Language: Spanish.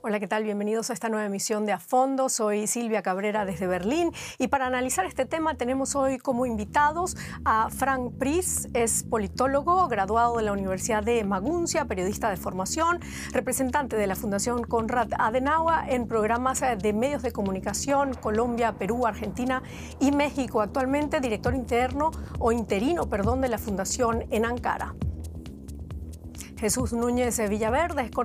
Hola, ¿qué tal? Bienvenidos a esta nueva emisión de A Fondo. Soy Silvia Cabrera desde Berlín y para analizar este tema tenemos hoy como invitados a Frank Pries, es politólogo, graduado de la Universidad de Maguncia, periodista de formación, representante de la Fundación Konrad Adenauer en programas de medios de comunicación Colombia, Perú, Argentina y México. Actualmente director interino de la Fundación en Ankara. Jesús Núñez Villaverde es